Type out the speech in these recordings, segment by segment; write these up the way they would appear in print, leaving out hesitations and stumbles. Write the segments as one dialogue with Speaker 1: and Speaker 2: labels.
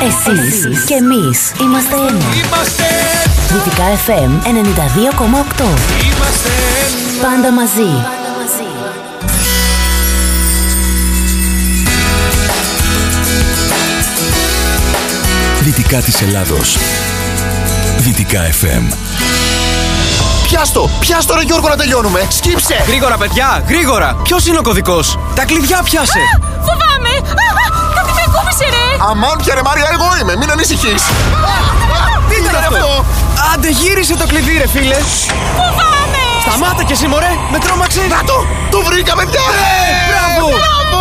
Speaker 1: Εσείς και εμείς είμαστε ένα. Δυτικά FM 92,8. Πάντα μαζί.
Speaker 2: Δυτικά της Ελλάδος. Δυτικά FM.
Speaker 3: Πιάστο ρε Γιώργο, να τελειώνουμε. Σκύψε.
Speaker 4: Γρήγορα παιδιά, γρήγορα. Ποιος είναι ο κωδικός? Τα κλειδιά πιάσε.
Speaker 5: Φοβάμαι. Κάτι με κούμπησε ρε.
Speaker 3: Αμάν πια ρε Μάρια, εγώ είμαι. Μην ανησυχείς.
Speaker 4: Τι ήταν αυτό? Άντε γύρισε το κλειδί ρε φίλε.
Speaker 5: Φοβάμαι.
Speaker 4: Σταμάτα κι εσύ μωρέ, με τρόμαξε.
Speaker 3: Να το βρήκαμε πια.
Speaker 4: Μπράβο.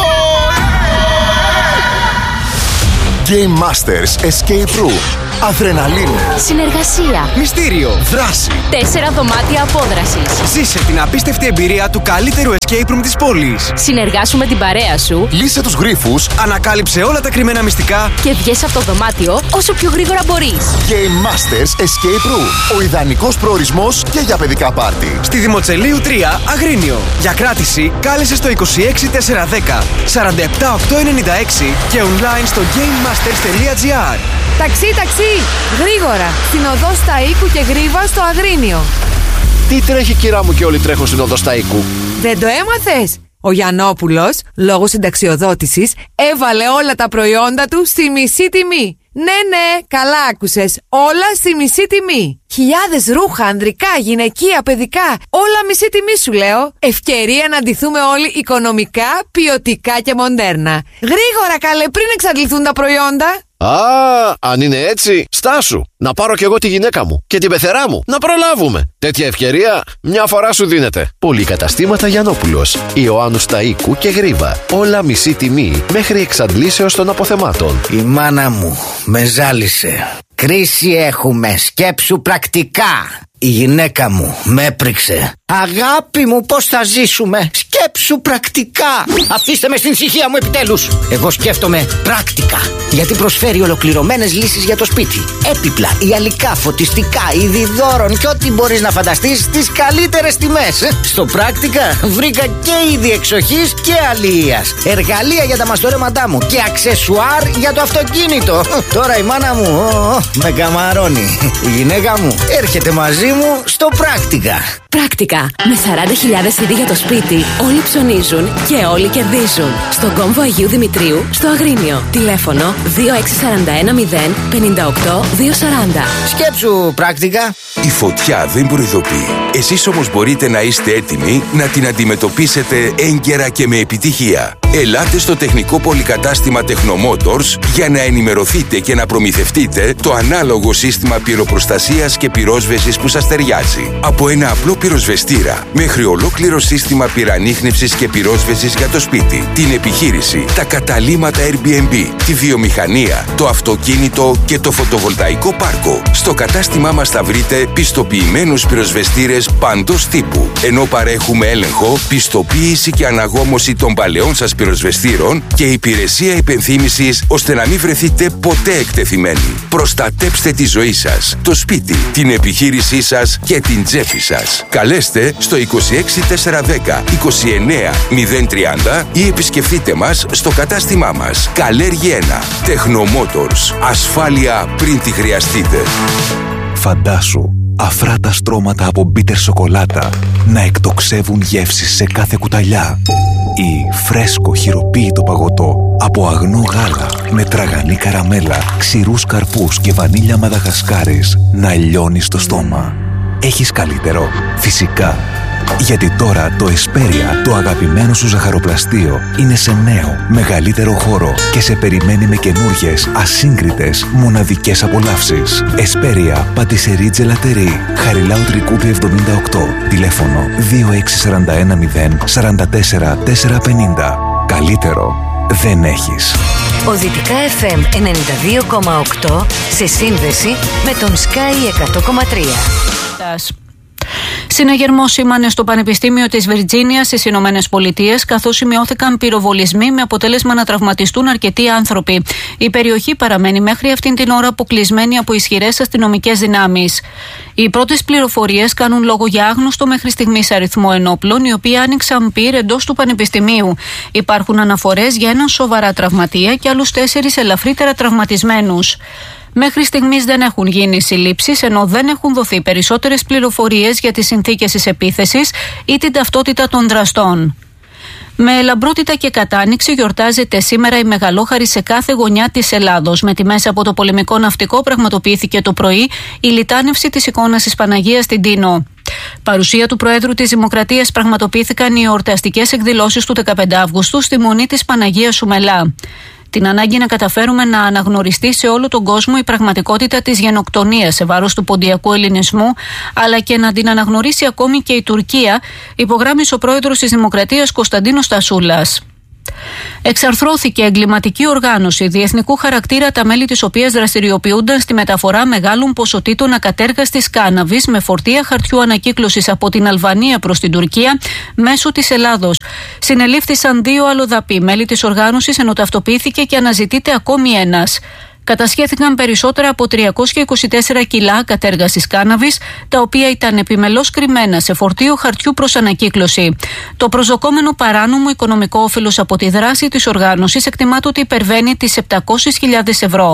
Speaker 3: Game Masters Escape Room. Αδρεναλίνη.
Speaker 1: Συνεργασία.
Speaker 4: Μυστήριο.
Speaker 3: Δράση.
Speaker 1: 4 δωμάτια απόδρασης.
Speaker 4: Ζήσε την απίστευτη εμπειρία του καλύτερου escape room της πόλης.
Speaker 1: Συνεργάσου με την παρέα σου.
Speaker 3: Λύσε τους γρίφους.
Speaker 4: Ανακάλυψε όλα τα κρυμμένα μυστικά.
Speaker 1: Και βγες από το δωμάτιο όσο πιο γρήγορα μπορείς.
Speaker 3: Game Masters Escape Room. Ο ιδανικός προορισμός και για παιδικά πάρτι.
Speaker 4: Στη Δημοτσελείου 3, Αγρίνιο. Για κράτηση, κάλεσε στο 26410 47896 και online στο gamemasters.gr.
Speaker 6: Ταξί! Γρήγορα! Στην οδό Σταΐκου και Γρίβα στο Αγρίνιο.
Speaker 7: Τι τρέχει κυρά μου και όλοι τρέχουν στην οδό Σταΐκου?
Speaker 6: Δεν το έμαθες? Ο Γιαννόπουλος, λόγω συνταξιοδότησης, έβαλε όλα τα προϊόντα του στη μισή τιμή. Ναι, καλά άκουσες. Όλα στη μισή τιμή. Χιλιάδες ρούχα, ανδρικά, γυναικεία, παιδικά. Όλα μισή τιμή σου λέω. Ευκαιρία να ντυθούμε όλοι οικονομικά, ποιοτικά και μοντέρνα. Γρήγορα καλέ, πριν εξαντληθούν τα προϊόντα.
Speaker 7: Αν είναι έτσι, στάσου. Να πάρω κι εγώ τη γυναίκα μου και την πεθερά μου. Να προλάβουμε. Τέτοια ευκαιρία μια φορά σου δίνεται. Πολυκαταστήματα Γιαννόπουλος, Ιωάννου Σταΐκου και Γρίβα. Όλα μισή τιμή μέχρι εξαντλήσεως των αποθεμάτων.
Speaker 8: Η μάνα μου με ζάλισε. Κρίση έχουμε, σκέψου πρακτικά. Η γυναίκα μου με έπριξε. Αγάπη μου, πώς θα ζήσουμε? Σκέψου πρακτικά. Αφήστε με στην ησυχία μου επιτέλους. Εγώ σκέφτομαι πράκτικα, γιατί προσφέρει ολοκληρωμένες λύσεις για το σπίτι. Έπιπλα, υλικά, φωτιστικά, είδη δώρων και ό,τι μπορείς να φανταστείς στις καλύτερες τιμές. Στο πράκτικα βρήκα και είδη εξοχής και αλληλείας, εργαλεία για τα μαστορέματά μου και αξεσουάρ για το αυτοκίνητο. Τώρα η μάνα μου με καμαρώνει. Η γυναίκα μου έρχεται μαζί μου στο πράκτικα.
Speaker 1: Πράκτικα. Με 40.000 είδη για το σπίτι, όλοι ψωνίζουν και όλοι κερδίζουν. Στον κόμβο Αγίου Δημητρίου, στο Αγρίνιο. Τηλέφωνο 26410 58 240.
Speaker 8: Σκέψου πράκτικα.
Speaker 2: Η φωτιά δεν προειδοποιεί. Εσείς όμως μπορείτε να είστε έτοιμοι να την αντιμετωπίσετε έγκαιρα και με επιτυχία. Ελάτε στο τεχνικό πολυκατάστημα Technomotors για να ενημερωθείτε και να προμηθευτείτε το ανάλογο σύστημα πυροπροστασίας και πυρόσβεσης που σας ταιριάζει. Από ένα απλό πυροσβεστήρα μέχρι ολόκληρο σύστημα πυρανίχνευσης και πυρόσβεσης για το σπίτι, την επιχείρηση, τα καταλύματα Airbnb, τη βιομηχανία, το αυτοκίνητο και το φωτοβολταϊκό πάρκο. Στο κατάστημά μας θα βρείτε πιστοποιημένους πυροσβεστήρες παντός τύπου, ενώ παρέχουμε έλεγχο, πιστοποίηση και αναγόμωση των παλαιών σας πυροσβεστήρων και υπηρεσία υπενθύμησης ώστε να μην βρεθείτε ποτέ εκτεθειμένοι. Προστατέψτε τη ζωή σας, το σπίτι, την επιχείρησή σας και την τσέπη σας. Καλέστε στο 26410 29 030 ή επισκεφτείτε μας στο κατάστημά μας. Καλέργη 1. Technomotors. Ασφάλεια πριν τη χρειαστείτε.
Speaker 9: Φαντάσου αφράτα στρώματα από μπίτερ σοκολάτα να εκτοξεύουν γεύσεις σε κάθε κουταλιά, ή φρέσκο χειροποίητο παγωτό από αγνό γάλα με τραγανή καραμέλα, ξηρούς καρπούς και βανίλια μαδαγασκάρης να λιώνει στο στόμα. Έχεις καλύτερο? Φυσικά. Γιατί τώρα το Εσπέρια, το αγαπημένο σου ζαχαροπλαστείο, είναι σε νέο, μεγαλύτερο χώρο και σε περιμένει με καινούργιες, ασύγκριτες, μοναδικές απολαύσεις. Εσπέρια, πατησερί τζελατερί, Χαριλάου Τρικούπη 78, τηλέφωνο 26410 44 450. Καλύτερο δεν έχεις.
Speaker 1: Ο Δυτικά FM 92,8 σε σύνδεση με τον Sky 100,3.
Speaker 10: Συναγερμός σήμανε στο Πανεπιστήμιο της Βιρτζίνιας στις Ηνωμένες Πολιτείες, καθώς σημειώθηκαν πυροβολισμοί με αποτέλεσμα να τραυματιστούν αρκετοί άνθρωποι. Η περιοχή παραμένει μέχρι αυτήν την ώρα αποκλεισμένη από ισχυρές αστυνομικές δυνάμεις. Οι πρώτες πληροφορίες κάνουν λόγο για άγνωστο μέχρι στιγμής αριθμό ενόπλων, οι οποίοι άνοιξαν πυρ εντός του Πανεπιστημίου. Υπάρχουν αναφορές για έναν σοβαρά τραυματία και άλλους 4 ελαφρύτερα τραυματισμένους. Μέχρι στιγμής δεν έχουν γίνει συλλήψεις, ενώ δεν έχουν δοθεί περισσότερες πληροφορίες για τις συνθήκες της επίθεσης ή την ταυτότητα των δραστών. Με λαμπρότητα και κατάνοιξη γιορτάζεται σήμερα η Μεγαλόχαρη σε κάθε γωνιά της Ελλάδος. Με τιμές από το πολεμικό ναυτικό πραγματοποιήθηκε το πρωί η λιτάνευση της εικόνας της Παναγίας στην Τίνο. Παρουσία του Προέδρου της Δημοκρατίας πραγματοποιήθηκαν οι εορταστικές εκδηλώσεις του 15 Αυγούστου στη Μονή της Παναγίας Σουμελά. Την ανάγκη να καταφέρουμε να αναγνωριστεί σε όλο τον κόσμο η πραγματικότητα της γενοκτονίας σε βάρος του ποντιακού ελληνισμού, αλλά και να την αναγνωρίσει ακόμη και η Τουρκία, υπογράμμισε ο πρόεδρος της Δημοκρατίας Κωνσταντίνος Τασούλας. Εξαρθρώθηκε εγκληματική οργάνωση διεθνικού χαρακτήρα, τα μέλη της οποίας δραστηριοποιούνταν στη μεταφορά μεγάλων ποσοτήτων ακατέργαστης κάναβης με φορτία χαρτιού ανακύκλωσης από την Αλβανία προς την Τουρκία μέσω της Ελλάδος. Συνελήφθησαν 2 αλλοδαποί μέλη της οργάνωσης, ενώ ταυτοποιήθηκε και αναζητείται ακόμη ένας. Κατασχέθηκαν περισσότερα από 324 κιλά κατέργασης κάναβης, τα οποία ήταν επιμελώς κρυμμένα σε φορτίο χαρτιού προς ανακύκλωση. Το προσδοκόμενο παράνομο οικονομικό όφελος από τη δράση της οργάνωσης εκτιμάται ότι υπερβαίνει τις 700.000 ευρώ.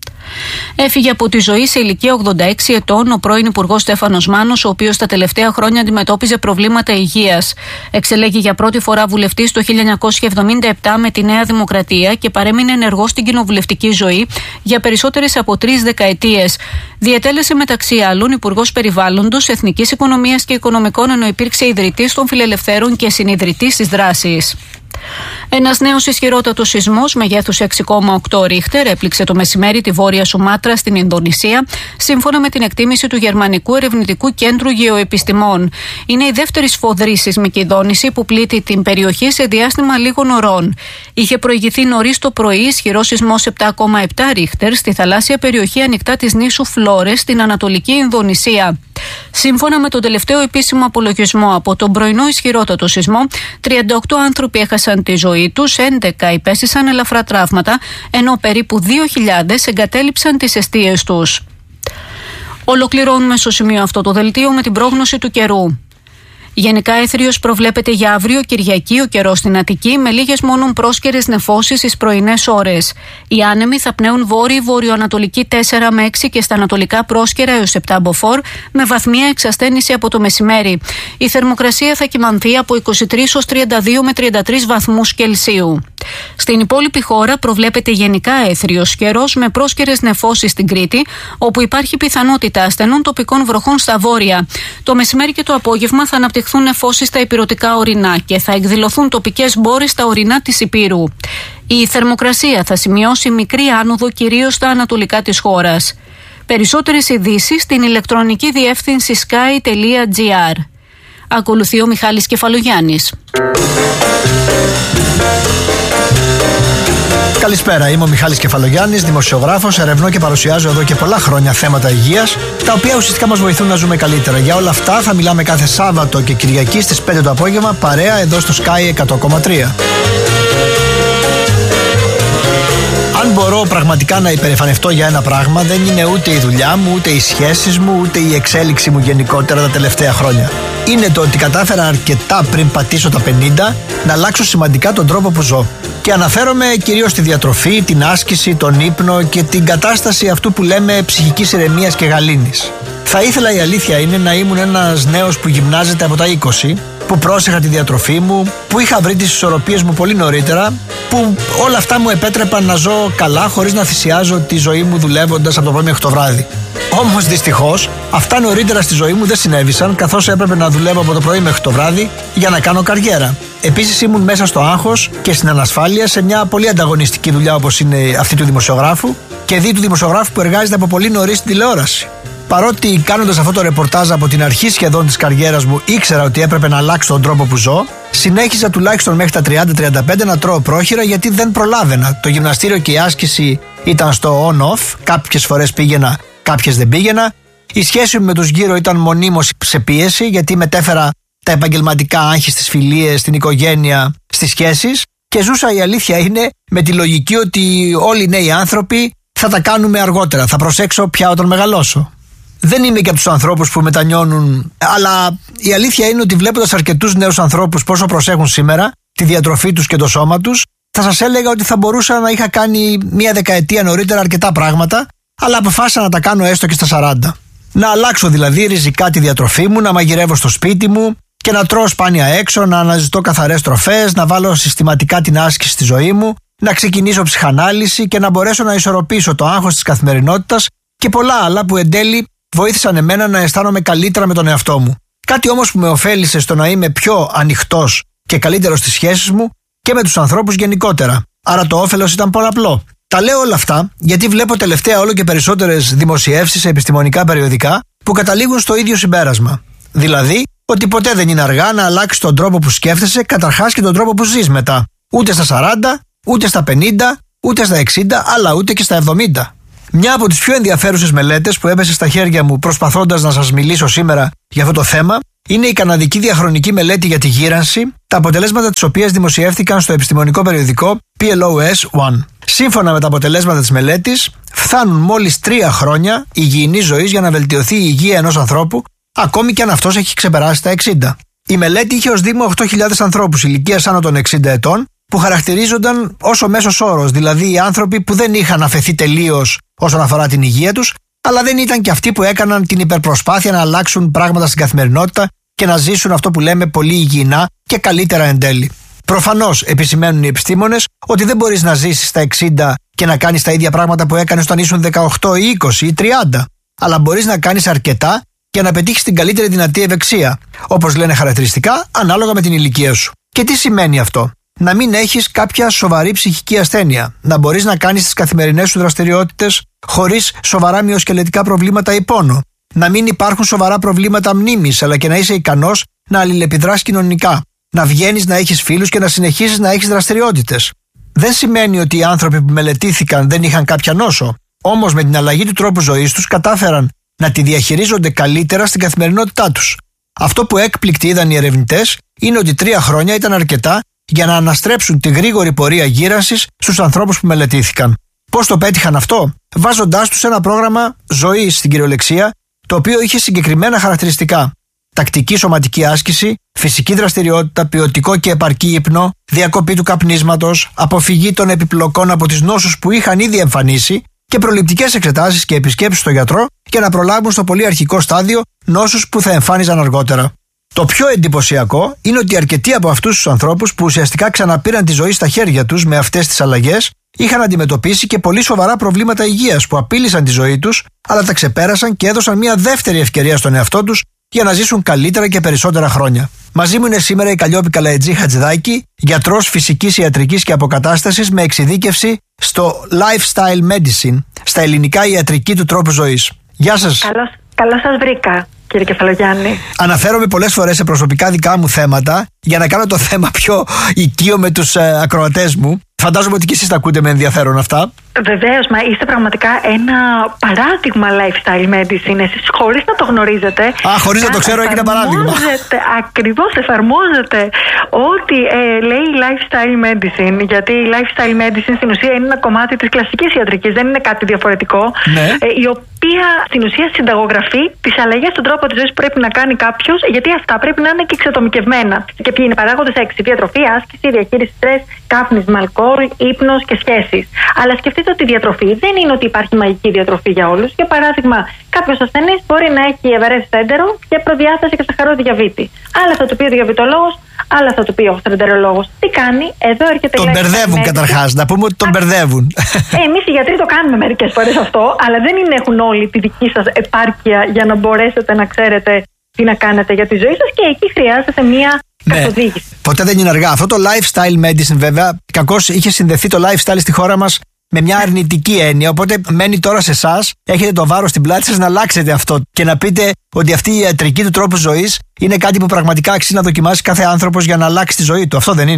Speaker 10: Έφυγε από τη ζωή σε ηλικία 86 ετών ο πρώην Υπουργός Στέφανος Μάνος, ο οποίος τα τελευταία χρόνια αντιμετώπιζε προβλήματα υγείας. Εξελέγει για πρώτη φορά βουλευτής το 1977 με τη Νέα Δημοκρατία και παρέμεινε ενεργός στην κοινοβουλευτική ζωή για περισσότερες από 3 δεκαετίες. Διετέλεσε μεταξύ άλλων Υπουργός Περιβάλλοντος, Εθνικής Οικονομίας και Οικονομικών, ενώ υπήρξε ιδρυτής των Φιλελευθέρων και συνιδρυτής της δράσης. Ένας νέος ισχυρότατος σεισμός μεγέθους 6,8 ρίχτερ έπληξε το μεσημέρι τη Βόρεια Σουμάτρα στην Ινδονησία, σύμφωνα με την εκτίμηση του Γερμανικού Ερευνητικού Κέντρου Γεωεπιστημών. Είναι η δεύτερη σφοδρή σεισμική δόνηση που πλήττει την περιοχή σε διάστημα λίγων ωρών. Είχε προηγηθεί νωρίς το πρωί ισχυρός σεισμός 7,7 ρίχτερ στη θαλάσσια περιοχή ανοιχτά της νήσου Φλόρες στην Ανατολική Ινδονησία. Σύμφωνα με τον τελευταίο επίσημο απολογισμό από τον πρωινό ισχυρότατο σεισμό, 38 άνθρωποι έχασαν τη ζωή τους, 11 υπέστησαν ελαφρά τραύματα, ενώ περίπου 2.000 εγκατέλειψαν τις εστίες τους. Ολοκληρώνουμε στο σημείο αυτό το δελτίο με την πρόγνωση του καιρού. Γενικά έθριος προβλέπεται για αύριο Κυριακή ο καιρός στην Αττική, με λίγες μόνον πρόσκαιρες νεφώσεις στις πρωινές ώρες. Οι άνεμοι θα πνέουν βόρειο-βορειοανατολική 4 με 6 και στα ανατολικά πρόσκαιρα έως 7 μποφόρ, με βαθμία εξασθένηση από το μεσημέρι. Η θερμοκρασία θα κυμανθεί από 23 ως 32 με 33 βαθμούς Κελσίου. Στην υπόλοιπη χώρα προβλέπεται γενικά έθριος καιρός με πρόσκαιρες νεφώσεις στην Κρήτη, όπου υπάρχει πιθανότητα ασθενών τοπικών βροχών στα βόρεια. Το μεσημέρι και το απόγευμα θα αναπτυχθούν νεφώσεις στα ηπειρωτικά ορεινά και θα εκδηλωθούν τοπικές μπόρες στα ορεινά της Ηπείρου. Η θερμοκρασία θα σημειώσει μικρή άνοδο κυρίως στα ανατολικά της χώρας. Περισσότερες ειδήσεις στην ηλεκτρονική διεύθυνση sky.gr. Ακολουθεί ο Μιχάλης Κεφαλογιάννης.
Speaker 11: Καλησπέρα, είμαι ο Μιχάλης Κεφαλογιάννης, δημοσιογράφος, ερευνώ και παρουσιάζω εδώ και πολλά χρόνια θέματα υγείας, τα οποία ουσιαστικά μας βοηθούν να ζούμε καλύτερα. Για όλα αυτά θα μιλάμε κάθε Σάββατο και Κυριακή στις 5 το απόγευμα, παρέα εδώ στο Sky 100,3. Αν μπορώ πραγματικά να υπερηφανευτώ για ένα πράγμα, δεν είναι ούτε η δουλειά μου, ούτε οι σχέσεις μου, ούτε η εξέλιξη μου γενικότερα τα τελευταία χρόνια. Είναι το ότι κατάφερα αρκετά πριν πατήσω τα 50 να αλλάξω σημαντικά τον τρόπο που ζω. Και αναφέρομαι κυρίως στη διατροφή, την άσκηση, τον ύπνο και την κατάσταση αυτού που λέμε ψυχικής ηρεμίας και γαλήνης. Θα ήθελα, η αλήθεια είναι, να ήμουν ένας νέος που γυμνάζεται από τα 20, που πρόσεχα τη διατροφή μου, που είχα βρει τις ισορροπίες μου πολύ νωρίτερα, που όλα αυτά μου επέτρεπαν να ζω καλά χωρίς να θυσιάζω τη ζωή μου δουλεύοντας από το πρωί μέχρι το βράδυ. Όμως δυστυχώς αυτά νωρίτερα στη ζωή μου δεν συνέβησαν, καθώς έπρεπε να δουλεύω από το πρωί μέχρι το βράδυ για να κάνω καριέρα. Επίσης ήμουν μέσα στο άγχος και στην ανασφάλεια σε μια πολύ ανταγωνιστική δουλειά όπως είναι αυτή του δημοσιογράφου, και δι' του δημοσιογράφου που εργάζεται από πολύ νωρίς στην τηλεόραση. Παρότι κάνοντας αυτό το ρεπορτάζ από την αρχή σχεδόν της καριέρας μου ήξερα ότι έπρεπε να αλλάξω τον τρόπο που ζω, συνέχιζα τουλάχιστον μέχρι τα 30-35 να τρώω πρόχειρα, γιατί δεν προλάβαινα. Το γυμναστήριο και η άσκηση ήταν στο on-off, κάποιες φορές πήγαινα, κάποιες δεν πήγαινα. Η σχέση μου με τους γύρω ήταν μονίμως σε πίεση, γιατί μετέφερα τα επαγγελματικά άγχη στις φιλίες, στην οικογένεια, στις σχέσεις, και ζούσα, η αλήθεια είναι, με τη λογική ότι όλοι οι νέοι άνθρωποι θα τα κάνουμε αργότερα, θα προσέξω πια όταν μεγαλώσω. Δεν είμαι και από τους ανθρώπους που μετανιώνουν, αλλά η αλήθεια είναι ότι βλέποντας αρκετούς νέους ανθρώπους πόσο προσέχουν σήμερα τη διατροφή τους και το σώμα τους, θα σας έλεγα ότι θα μπορούσα να είχα κάνει μία δεκαετία νωρίτερα αρκετά πράγματα, αλλά αποφάσισα να τα κάνω έστω και στα 40. Να αλλάξω δηλαδή ριζικά τη διατροφή μου, να μαγειρεύω στο σπίτι μου και να τρώω σπάνια έξω, να αναζητώ καθαρές τροφές, να βάλω συστηματικά την άσκηση στη ζωή μου, να ξεκινήσω ψυχανάλυση και να μπορέσω να ισορροπήσω το άγχος της καθημερινότητας και πολλά άλλα που εν τέλει βοήθησαν εμένα να αισθάνομαι καλύτερα με τον εαυτό μου. Κάτι όμως που με ωφέλισε στο να είμαι πιο ανοιχτός και καλύτερος στις σχέσεις μου και με τους ανθρώπους γενικότερα. Άρα το όφελος ήταν πολλαπλό. Τα λέω όλα αυτά γιατί βλέπω τελευταία όλο και περισσότερες δημοσιεύσεις σε επιστημονικά περιοδικά που καταλήγουν στο ίδιο συμπέρασμα. Δηλαδή ότι ποτέ δεν είναι αργά να αλλάξεις τον τρόπο που σκέφτεσαι, καταρχάς και τον τρόπο που ζεις μετά. Ούτε στα 40, ούτε στα 50, ούτε στα 60, αλλά ούτε και στα 70. Μια από τις πιο ενδιαφέρουσες μελέτες που έπεσε στα χέρια μου προσπαθώντας να σας μιλήσω σήμερα για αυτό το θέμα είναι η καναδική διαχρονική μελέτη για τη γύρανση, τα αποτελέσματα της οποίας δημοσιεύτηκαν στο επιστημονικό περιοδικό PLOS ONE. Σύμφωνα με τα αποτελέσματα της μελέτης, φτάνουν μόλις 3 χρόνια υγιεινής ζωής για να βελτιωθεί η υγεία ενός ανθρώπου, ακόμη και αν αυτός έχει ξεπεράσει τα 60. Η μελέτη είχε ως δείγμα 8.000 ανθρώπους ηλικίας άνω των 60 ετών, που χαρακτηρίζονταν ως ο μέσος όρος, δηλαδή οι άνθρωποι που δεν είχαν αφαιθεί τελείως όσον αφορά την υγεία τους, αλλά δεν ήταν και αυτοί που έκαναν την υπερπροσπάθεια να αλλάξουν πράγματα στην καθημερινότητα και να ζήσουν αυτό που λέμε πολύ υγιεινά και καλύτερα εν τέλει. Προφανώς επισημαίνουν οι επιστήμονες ότι δεν μπορείς να ζήσεις στα 60 και να κάνεις τα ίδια πράγματα που έκανες όταν ήσουν 18 ή 20 ή 30, αλλά μπορείς να κάνεις αρκετά για να πετύχεις την καλύτερη δυνατή ευεξία, όπως λένε χαρακτηριστικά, ανάλογα με την ηλικία σου. Και τι σημαίνει αυτό? Να μην έχεις κάποια σοβαρή ψυχική ασθένεια, να μπορείς να κάνεις τις καθημερινές σου δραστηριότητες χωρίς σοβαρά μυοσκελετικά προβλήματα ή πόνο, να μην υπάρχουν σοβαρά προβλήματα μνήμης, αλλά και να είσαι ικανός να αλληλεπιδράς κοινωνικά, να βγαίνεις, να έχεις φίλους και να συνεχίσεις να έχεις δραστηριότητες. Δεν σημαίνει ότι οι άνθρωποι που μελετήθηκαν δεν είχαν κάποια νόσο, όμως με την αλλαγή του τρόπου ζωής τους κατάφεραν να τη διαχειρίζονται καλύτερα στην καθημερινότητά τους. Αυτό που έκπληκτοι είδαν οι ερευνητές είναι ότι 3 χρόνια ήταν αρκετά για να αναστρέψουν τη γρήγορη πορεία γύρανσης στους ανθρώπους που μελετήθηκαν. Πώς το πέτυχαν αυτό? Βάζοντάς τους ένα πρόγραμμα ζωής στην κυριολεξία, το οποίο είχε συγκεκριμένα χαρακτηριστικά. Τακτική σωματική άσκηση, φυσική δραστηριότητα, ποιοτικό και επαρκή ύπνο, διακοπή του καπνίσματος, αποφυγή των επιπλοκών από τις νόσους που είχαν ήδη εμφανίσει και προληπτικές εξετάσεις και επισκέψεις στο γιατρό για να προλάβουν στο πολύ αρχικό στάδιο νόσους που θα εμφάνιζαν αργότερα. Το πιο εντυπωσιακό είναι ότι αρκετοί από αυτούς τους ανθρώπους που ουσιαστικά ξαναπήραν τη ζωή στα χέρια τους με αυτές τις αλλαγές είχαν αντιμετωπίσει και πολύ σοβαρά προβλήματα υγείας που απείλησαν τη ζωή τους, αλλά τα ξεπέρασαν και έδωσαν μια δεύτερη ευκαιρία στον εαυτό τους για να ζήσουν καλύτερα και περισσότερα χρόνια. Μαζί μου είναι σήμερα η Καλλιόπη Καλαετζή Χατζηδάκη, γιατρός φυσικής ιατρικής και αποκατάστασης με εξειδίκευση στο lifestyle medicine, στα ελληνικά ιατρική του τρόπου ζωής. Γεια σας.
Speaker 12: Καλώς σας βρήκα, κύριε Κεφαλογιάννη.
Speaker 11: Αναφέρομαι πολλές φορές σε προσωπικά δικά μου θέματα για να κάνω το θέμα πιο οικείο με τους ακροατές μου. Φαντάζομαι ότι και εσείς τα ακούτε με ενδιαφέρον αυτά.
Speaker 12: Βεβαίως, μα είστε πραγματικά ένα παράδειγμα lifestyle medicine. Εσείς χωρίς να το γνωρίζετε.
Speaker 11: Χωρίς να το ξέρω, έγινε παράδειγμα.
Speaker 12: Ακριβώς, εφαρμόζετε ό,τι λέει lifestyle medicine. Γιατί η lifestyle medicine στην ουσία είναι ένα κομμάτι της κλασικής ιατρικής, δεν είναι κάτι διαφορετικό.
Speaker 11: Ναι.
Speaker 12: Η οποία στην ουσία συνταγογραφεί τις αλλαγές στον τρόπο της ζωής που πρέπει να κάνει κάποιος, γιατί αυτά πρέπει να είναι και εξατομικευμένα. Και ποιοι είναι οι παράγοντες 6? Διατροφή, άσκηση, διαχείριση στρες, κάπνισμα, αλκοόλ, ύπνος και σχέσεις. Αλλά σκεφτείτε ότι η διατροφή δεν είναι ότι υπάρχει μαγική διατροφή για όλους. Για παράδειγμα, κάποιος ασθενής μπορεί να έχει ευερέθητο έντερο και προδιάθεση και σαχαρό διαβήτη. Άλλα θα του πει ο διαβητολόγος, άλλα θα του πει ο γαστροεντερολόγος. Τι κάνει? Εδώ έρχεται η
Speaker 11: Τον μπερδεύουν καταρχάς, να πούμε ότι τον μπερδεύουν.
Speaker 12: Εμείς οι γιατροί το κάνουμε μερικές φορές αυτό, αλλά δεν έχουν όλοι τη δική σας επάρκεια για να μπορέσετε να ξέρετε τι να κάνετε για τη ζωή σας, και εκεί χρειάζεται μία καθοδήγηση.
Speaker 11: Ποτέ δεν είναι αργά. Αυτό το lifestyle medicine, βέβαια, κακώς είχε συνδεθεί το lifestyle στη χώρα μας με μια αρνητική έννοια. Οπότε μένει τώρα σε εσάς, έχετε το βάρος στην πλάτη σας να αλλάξετε αυτό και να πείτε ότι αυτή η ιατρική του τρόπου ζωής είναι κάτι που πραγματικά αξίζει να δοκιμάσει κάθε άνθρωπος για να αλλάξει τη ζωή του. Αυτό δεν είναι?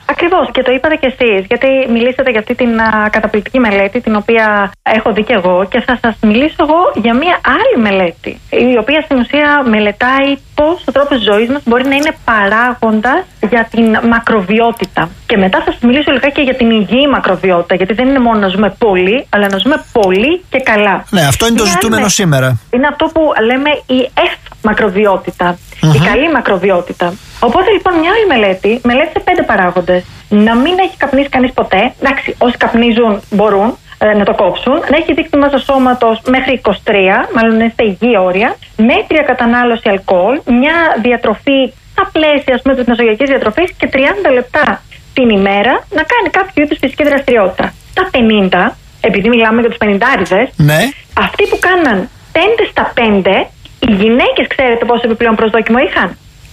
Speaker 12: Ακριβώς, και το είπατε κι εσείς, γιατί μιλήσατε για αυτή την καταπληκτική μελέτη, την οποία έχω δει κι εγώ, και θα σας μιλήσω εγώ για μια άλλη μελέτη, η οποία στην ουσία μελετάει πώς ο τρόπος ζωής μας μπορεί να είναι παράγοντας για την μακροβιότητα. Και μετά θα σας μιλήσω λιγάκι για την υγιή μακροβιότητα, γιατί δεν είναι μόνο να ζούμε πολύ, αλλά να ζούμε πολύ και καλά.
Speaker 11: Ναι, αυτό είναι το ζητούμενο σήμερα.
Speaker 12: Είναι αυτό που λέμε η μακροβιότητα, η καλή μακροβιότητα. Οπότε λοιπόν μια άλλη μελέτη μελέτησε 5 παράγοντες. Να μην έχει καπνίσει κανείς ποτέ. Εντάξει, όσοι καπνίζουν μπορούν να το κόψουν. Να έχει δείκτη μάζας σώματος μέχρι 23, μάλλον είναι στα υγιή όρια. Μέτρια κατανάλωση αλκοόλ. Μια διατροφή στα πλαίσια, ας πούμε, της νοσογειακής διατροφής και 30 λεπτά την ημέρα να κάνει κάποιο είδους φυσική δραστηριότητα. Στα 50, επειδή μιλάμε για τους 50άριδες,
Speaker 11: ναι,
Speaker 12: αυτοί που κάναν 5 στα 5, οι γυναίκες, ξέρετε πόσο επιπλέον προσδόκιμο είχαν?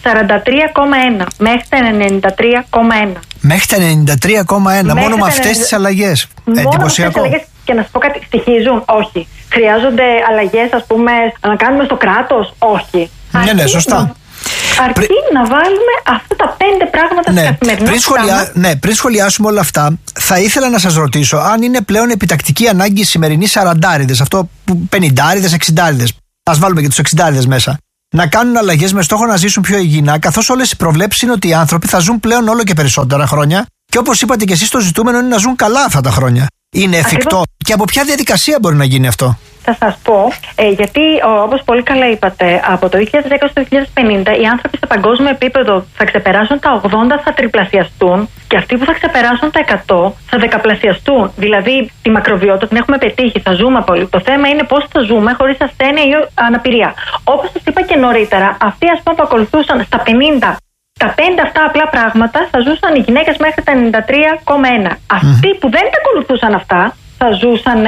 Speaker 12: 43,1 μέχρι τα 93,1.
Speaker 11: Μέχρι τα 93,1, μόνο με αυτές τις αλλαγές. Εντυπωσιακό.
Speaker 12: Και να σας πω κάτι, στοιχίζουν? Όχι. Χρειάζονται αλλαγές, ας πούμε, να κάνουμε στο κράτος? Όχι.
Speaker 11: Ναι, σωστά.
Speaker 12: Αρκεί να βάλουμε αυτά τα 5 πράγματα στην καθημερινότητα.
Speaker 11: Πριν σχολιάσουμε όλα αυτά, θα ήθελα να σας ρωτήσω αν είναι πλέον επιτακτική ανάγκη οι σημερινοί 40άριδες, αυτό που 50άριδες, 60άριδες, ας βάλουμε και τους 60άριδες μέσα, να κάνουν αλλαγές με στόχο να ζήσουν πιο υγιεινά, καθώς όλες οι προβλέψεις είναι ότι οι άνθρωποι θα ζουν πλέον όλο και περισσότερα χρόνια και όπως είπατε και εσείς, το ζητούμενο είναι να ζουν καλά αυτά τα χρόνια. Είναι εφικτό? Και από ποια διαδικασία μπορεί να γίνει αυτό?
Speaker 12: Θα σας πω, γιατί όπως πολύ καλά είπατε, από το 2010 στο 2050 οι άνθρωποι σε παγκόσμιο επίπεδο θα ξεπεράσουν τα 80, θα τριπλασιαστούν, και αυτοί που θα ξεπεράσουν τα 100 θα δεκαπλασιαστούν. Δηλαδή τη μακροβιότητα την έχουμε πετύχει, θα ζούμε πολύ. Το θέμα είναι πώς θα ζούμε χωρίς ασθένεια ή αναπηρία. Όπως σας είπα και νωρίτερα, αυτοί, ας πούμε, που ακολουθούσαν στα 50 τα 5 αυτά απλά πράγματα, θα ζούσαν οι γυναίκες μέχρι τα 93,1. Αυτοί που δεν τα ακολουθούσαν αυτά θα ζούσαν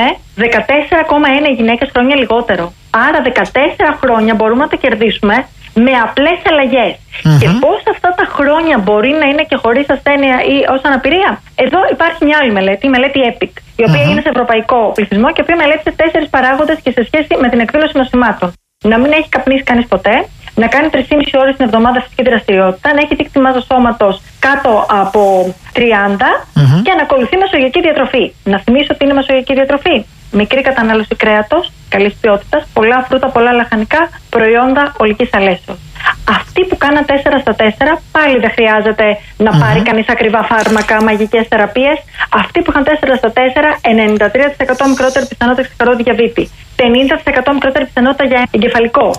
Speaker 12: 14,1 γυναίκες χρόνια λιγότερο. Άρα 14 χρόνια μπορούμε να τα κερδίσουμε με απλές αλλαγές. Και πώς αυτά τα χρόνια μπορεί να είναι και χωρίς ασθένεια ή ως αναπηρία? Εδώ υπάρχει μια άλλη μελέτη, η μελέτη EPIC, η οποία είναι σε ευρωπαϊκό πληθυσμό και η οποία μελέτησε 4 παράγοντες και σε σχέση με την εκδήλωση νοσημάτων. Να μην έχει καπνίσει κανείς ποτέ, να κάνει 3,5 ώρες την εβδομάδα φυσική δραστηριότητα, να έχει δείκτη μάζας σώματος κάτω από 30 και να ακολουθεί μεσογειακή διατροφή. Να θυμίσω ότι είναι μεσογειακή διατροφή. Μικρή κατανάλωση κρέατος, καλής ποιότητας, πολλά φρούτα, πολλά λαχανικά, προϊόντα ολικής αλέσεως. Αυτοί που κάναν 4 στα 4, πάλι δεν χρειάζεται να πάρει κανείς ακριβά φάρμακα, μαγικές θεραπείες. Αυτοί που είχαν 4 στα 4, 93% μικρότερη πιθανότητα ξεχαρό διαβήτη, 50% μικρότερη πιθανότητα για εγκεφαλικό,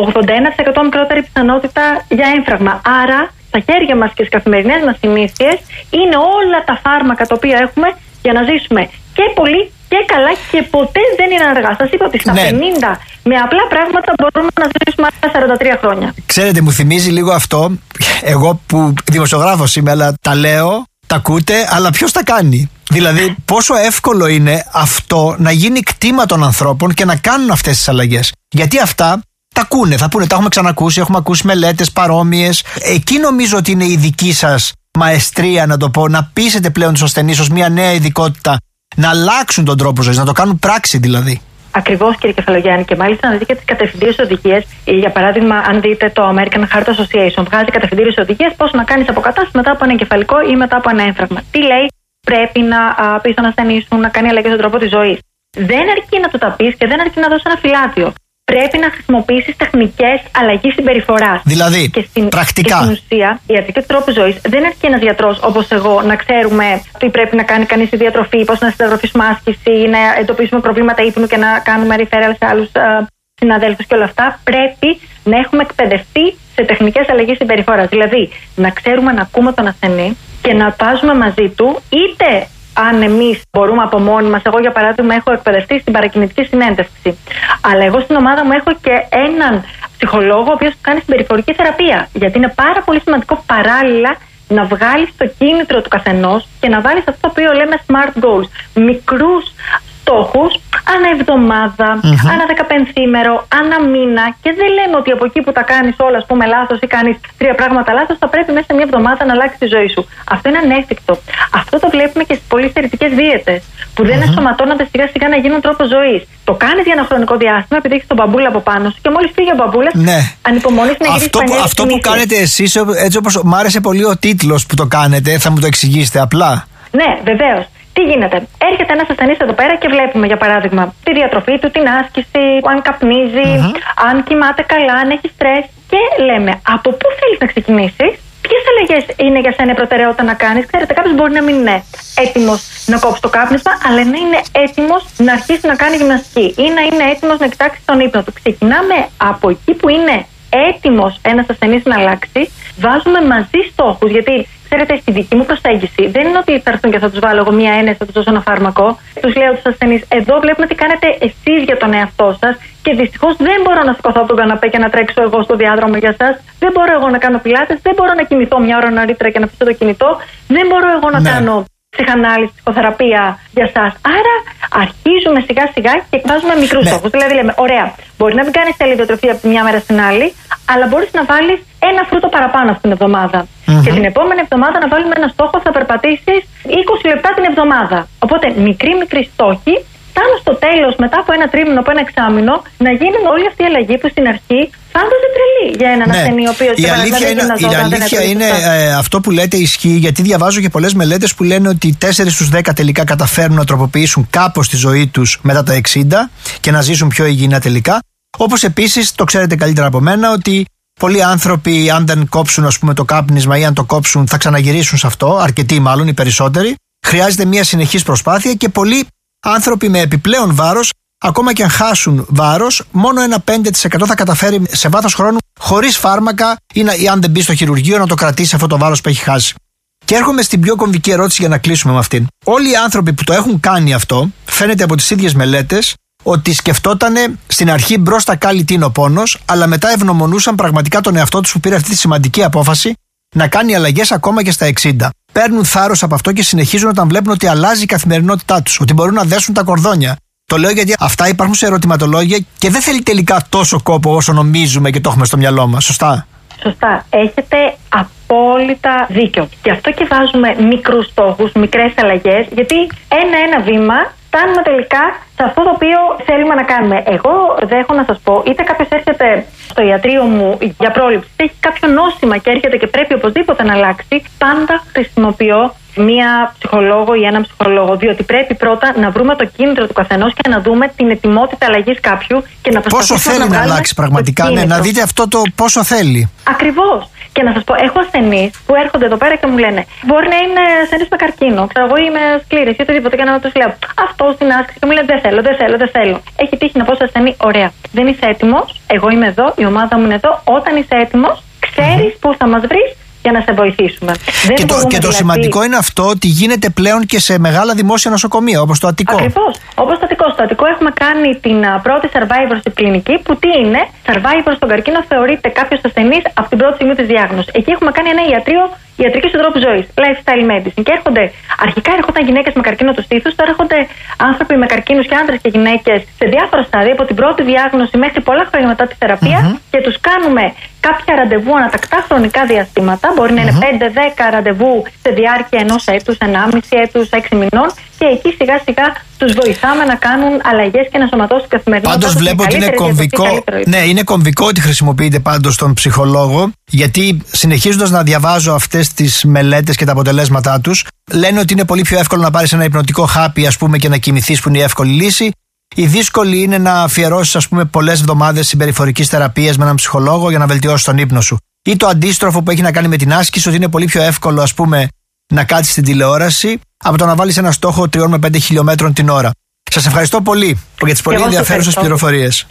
Speaker 12: 81% μικρότερη πιθανότητα για έμφραγμα. Άρα, στα χέρια μας και στις καθημερινές μας συνήθειες είναι όλα τα φάρμακα τα οποία έχουμε για να ζήσουμε και πολύ και καλά, και ποτέ δεν είναι αργά. Σας είπα ότι στα 50 με απλά πράγματα μπορούμε να ζήσουμε 43 χρόνια.
Speaker 11: Ξέρετε, μου θυμίζει λίγο αυτό, εγώ που δημοσιογράφος είμαι, αλλά τα λέω, τα ακούτε, αλλά ποιος τα κάνει? Δηλαδή, πόσο εύκολο είναι αυτό να γίνει κτήμα των ανθρώπων και να κάνουν αυτές τις αλλαγές? Γιατί αυτά τα ακούνε, θα πούνε, τα έχουμε ξανακούσει, έχουμε ακούσει μελέτες παρόμοιες. Εκεί νομίζω ότι είναι η δική σας μαεστρία, να το πω, να πείσετε πλέον τους ασθενείς ως μια νέα ειδικότητα να αλλάξουν τον τρόπο ζωής, να το κάνουν πράξη δηλαδή.
Speaker 12: Ακριβώς, κύριε Κεφαλογιάννη, και μάλιστα να δείτε και τις κατευθυντήριες οδηγίες. Για παράδειγμα, αν δείτε το American Heart Association, βγάζει κατευθυντήριες οδηγίες πώς να κάνεις αποκατάσταση μετά από ένα εγκεφαλικό ή μετά από ένα έμφραγμα. Τι λέει? Πρέπει να πει στον ασθενή σου να κάνει αλλαγές στον τρόπο της ζωής. Δεν αρκεί να του τα πεις και δεν αρκεί να δώσει ένα φυλάδιο. Πρέπει να χρησιμοποιήσεις τεχνικές αλλαγής συμπεριφοράς.
Speaker 11: Δηλαδή, πρακτικά.
Speaker 12: Και στην ουσία, η ιατρική του τρόπου ζωής δεν αρκεί ένας γιατρός όπως εγώ να ξέρουμε τι πρέπει να κάνει κανείς στη διατροφή, πώς να συνταγραφήσουμε άσκηση, να εντοπίσουμε προβλήματα ύπνου και να κάνουμε referral σε άλλους συναδέλφους και όλα αυτά. Πρέπει να έχουμε εκπαιδευτεί σε τεχνικές αλλαγής συμπεριφοράς. Δηλαδή, να ξέρουμε να ακούμε τον ασθενή και να πάζουμε μαζί του, είτε αν εμείς μπορούμε από μόνοι μας. Εγώ, για παράδειγμα, έχω εκπαιδευτεί στην παρακινητική συνέντευξη. Αλλά εγώ στην ομάδα μου έχω και έναν ψυχολόγο, ο οποίος κάνει συμπεριφορική θεραπεία. Γιατί είναι πάρα πολύ σημαντικό παράλληλα να βγάλεις το κίνητρο του καθενός και να βάλεις αυτό το οποίο λέμε smart goals. Μικρούς στόχους ανά εβδομάδα, ανά 15ημερο, ανά μήνα, και δεν λέμε ότι από εκεί που τα κάνεις όλα, ας πούμε, λάθος ή κάνεις 3 πράγματα λάθος, θα πρέπει μέσα σε μια εβδομάδα να αλλάξει τη ζωή σου. Αυτό είναι ανέφικτο. Αυτό το βλέπουμε και στις πολύ στερετικές δίαιτες, που δεν ενσωματώνονται σιγά σιγά να γίνουν τρόπο ζωής. Το κάνεις για ένα χρονικό διάστημα, επειδή έχεις τον μπαμπούλα από πάνω σου, και μόλις φύγει ο μπαμπούλας, ανυπομονείς να γυρίσεις πανιές.
Speaker 11: Αυτό που κάνετε εσείς, έτσι όπως μ' άρεσε πολύ ο τίτλος που το κάνετε, θα μου το εξηγήσετε απλά?
Speaker 12: Ναι, βεβαίως. Τι γίνεται? Έρχεται ένας ασθενής εδώ πέρα και βλέπουμε, για παράδειγμα, τη διατροφή του, την άσκηση, αν καπνίζει, αν κοιμάται καλά, αν έχει στρες. Και λέμε, από πού θέλεις να ξεκινήσεις, ποιες αλλαγές είναι για σένα προτεραιότητα να κάνεις. Ξέρετε, κάποιος μπορεί να μην είναι έτοιμος να κόψει το κάπνισμα, αλλά να είναι έτοιμος να αρχίσει να κάνει γυμναστική ή να είναι έτοιμος να κοιτάξει τον ύπνο του. Ξεκινάμε από εκεί που είναι έτοιμος ένας ασθενής να αλλάξει, βάζουμε μαζί στόχους, γιατί ξέρετε, στη δική μου προσέγγιση δεν είναι ότι θα έρθουν και θα τους βάλω εγώ μία ένεση, θα τους δώσω ένα φάρμακο. Τους λέω τους ασθενείς, εδώ βλέπουμε τι κάνετε εσείς για τον εαυτό σας, και δυστυχώς δεν μπορώ να σηκωθώ από τον καναπέ και να τρέξω εγώ στο διάδρομο για σας. Δεν μπορώ εγώ να κάνω πιλάτες, δεν μπορώ να κοιμηθώ μια ώρα νωρίτερα και να αφήσω το κινητό, δεν μπορώ εγώ να κάνω ψυχανάλυση, ψυχοθεραπεία για σας. Άρα αρχίζουμε σιγά σιγά και βάζουμε μικρούς στόχους. Δηλαδή λέμε, ωραία, μπορεί να μην κάνεις άλλη διατροφή από τη μια μέρα στην άλλη, αλλά μπορείς να βάλεις ένα φρούτο παραπάνω αυτήν την εβδομάδα. Και την επόμενη εβδομάδα να βάλουμε ένα στόχο, θα περπατήσεις 20 λεπτά την εβδομάδα. Οπότε μικροί στόχοι, φτάνω στο τέλος, μετά από ένα τρίμηνο, από ένα εξάμηνο, να γίνουν όλη αυτή η αλλαγή που στην αρχή φάνταζε τρελή για έναν ασθενή, ο οποίος
Speaker 11: η αλήθεια είναι αυτό που λέτε ισχύει, γιατί διαβάζω και πολλές μελέτες που λένε ότι 4 στους 10 τελικά καταφέρνουν να τροποποιήσουν κάπως τη ζωή τους μετά τα 60 και να ζήσουν πιο υγιεινά τελικά. Όπως επίσης, το ξέρετε καλύτερα από μένα, ότι πολλοί άνθρωποι, αν δεν κόψουν, ας πούμε, το κάπνισμα ή αν το κόψουν, θα ξαναγυρίσουν σε αυτό, αρκετοί μάλλον, οι περισσότεροι. Χρειάζεται μια συνεχής προσπάθεια και πολλοί άνθρωποι με επιπλέον βάρος, ακόμα και αν χάσουν βάρος, μόνο ένα 5% θα καταφέρει σε βάθος χρόνου, χωρίς φάρμακα ή αν δεν μπει στο χειρουργείο, να το κρατήσει αυτό το βάρος που έχει χάσει. Και έρχομαι στην πιο κομβική ερώτηση για να κλείσουμε με αυτήν. Όλοι οι άνθρωποι που το έχουν κάνει αυτό, φαίνεται από τις ίδιες μελέτες, ότι σκεφτότανε στην αρχή μπρος τα κάλλη τι είναι ο πόνος, αλλά μετά ευγνωμονούσαν πραγματικά τον εαυτό τους που πήρε αυτή τη σημαντική απόφαση να κάνει αλλαγές ακόμα και στα 60. Παίρνουν θάρρος από αυτό και συνεχίζουν όταν βλέπουν ότι αλλάζει η καθημερινότητά τους, ότι μπορούν να δέσουν τα κορδόνια. Το λέω γιατί αυτά υπάρχουν σε ερωτηματολόγια και δεν θέλει τελικά τόσο κόπο όσο νομίζουμε και το έχουμε στο μυαλό μας. Σωστά?
Speaker 12: Σωστά. Έχετε απόλυτα δίκιο. Γι' αυτό και βάζουμε μικρούς στόχους, μικρές αλλαγές, γιατί ένα βήμα φτάνουμε τελικά σε αυτό το οποίο θέλουμε να κάνουμε. Εγώ δεν έχω να σας πω, είτε κάποιος έρχεται στο ιατρείο μου για πρόληψη, είτε έχει κάποιο νόσημα και έρχεται και πρέπει οπωσδήποτε να αλλάξει, πάντα χρησιμοποιώ μία ψυχολόγο ή έναν ψυχολόγο, διότι πρέπει πρώτα να βρούμε το κίνητρο του καθενός και να δούμε την ετοιμότητα αλλαγής κάποιου και να προσπαθήσουμε
Speaker 11: πόσο θέλει να αλλάξει πραγματικά, να δείτε αυτό το πόσο θέλει.
Speaker 12: Ακριβώς. Και να σας πω, έχω ασθενείς που έρχονται εδώ πέρα και μου λένε, μπορεί να είναι ασθενείς με καρκίνο, ξέρω εγώ, ή με σκλήρες ή οτιδήποτε, και να τους λέω αυτό στην άσκηση και μου λένε δεν θέλω. Έχει τύχει να πω σε ασθενή, ωραία, δεν είσαι έτοιμος, εγώ είμαι εδώ, η ομάδα μου είναι εδώ, όταν είσαι έτοιμος, ξέρεις πού θα μας βρεις για να σε βοηθήσουμε.
Speaker 11: Και το σημαντικό είναι αυτό ότι γίνεται πλέον και σε μεγάλα δημόσια νοσοκομεία, όπως το Αττικό.
Speaker 12: Ακριβώς. Όπως το Αττικό. Στο Αττικό έχουμε κάνει την πρώτη survivor στην κλινική, που τι είναι? Survivor στον καρκίνο θεωρείται κάποιος ασθενής από την πρώτη στιγμή της διάγνωσης. Εκεί έχουμε κάνει ένα ιατρείο ιατρική του τρόπου ζωής, lifestyle medicine. Και αρχικά έρχονταν γυναίκες με καρκίνο του στήθους, τώρα έρχονται άνθρωποι με καρκίνους και άντρες και γυναίκες σε διάφορα στάδια, από την πρώτη διάγνωση μέχρι πολλά χρόνια μετά τη θεραπεία, και τους κάνουμε κάποια ραντεβού ανατακτά χρονικά διαστήματα. Μπορεί να είναι 5-10 ραντεβού σε διάρκεια ενός έτους, 1,5 έτους, 6 μηνών, και εκεί σιγά σιγά τους βοηθάμε να κάνουν αλλαγές και να σωματώσουν καθημερινότητα.
Speaker 11: Πάντως βλέπω ότι είναι κομβικό. Ναι, είναι κομβικό ότι χρησιμοποιείτε πάντως τον ψυχολόγο, γιατί συνεχίζοντας να διαβάζω αυτές τις μελέτες και τα αποτελέσματά τους, λένε ότι είναι πολύ πιο εύκολο να πάρεις ένα υπνοτικό χάπι, ας πούμε, και να κοιμηθείς, που είναι η εύκολη λύση. Η δύσκολη είναι να αφιερώσεις, ας πούμε, πολλές εβδομάδες συμπεριφορικής θεραπείας με έναν ψυχολόγο για να βελτιώσεις τον ύπνο σου. Ή το αντίστροφο που έχει να κάνει με την άσκηση, ότι είναι πολύ πιο εύκολο, ας πούμε, να κάτσεις στην τηλεόραση από το να βάλεις ένα στόχο 3 με 5 χιλιόμετρων την ώρα. Σας ευχαριστώ πολύ για τις πολύ ενδιαφέρουσες πληροφορίες.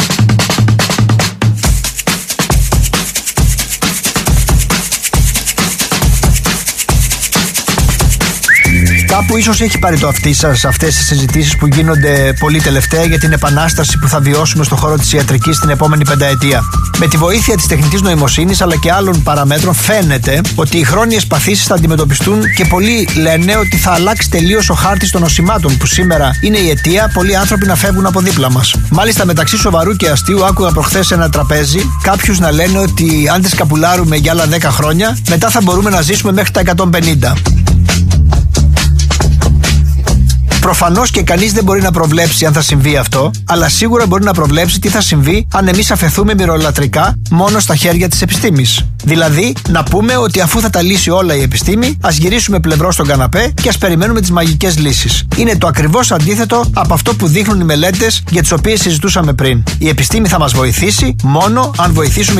Speaker 11: Κάπου ίσως έχει πάρει το αυτί σας αυτές τις συζητήσεις που γίνονται πολύ τελευταία για την επανάσταση που θα βιώσουμε στον χώρο της ιατρικής την επόμενη πενταετία. Με τη βοήθεια της τεχνητής νοημοσύνης αλλά και άλλων παραμέτρων φαίνεται ότι οι χρόνιες παθήσεις θα αντιμετωπιστούν και πολλοί λένε ότι θα αλλάξει τελείως ο χάρτης των νοσημάτων που σήμερα είναι η αιτία πολλοί άνθρωποι να φεύγουν από δίπλα μας. Μάλιστα, μεταξύ σοβαρού και αστείου, άκουγα προχθές σε ένα τραπέζι κάποιους να λένε ότι αν τις καπουλάρουμε για άλλα 10 χρόνια, μετά θα μπορούμε να ζήσουμε μέχρι τα 150. Προφανώς και κανείς δεν μπορεί να προβλέψει αν θα συμβεί αυτό, αλλά σίγουρα μπορεί να προβλέψει τι θα συμβεί αν εμείς αφαιθούμε μυρολατρικά μόνο στα χέρια της επιστήμης. Δηλαδή, να πούμε ότι αφού θα τα λύσει όλα η επιστήμη, ας γυρίσουμε πλευρό στον καναπέ και ας περιμένουμε τις μαγικές λύσεις. Είναι το ακριβώς αντίθετο από αυτό που δείχνουν οι μελέτες για τις οποίες συζητούσαμε πριν. Η επιστήμη θα μας βοηθήσει μόνο αν βοηθήσουμε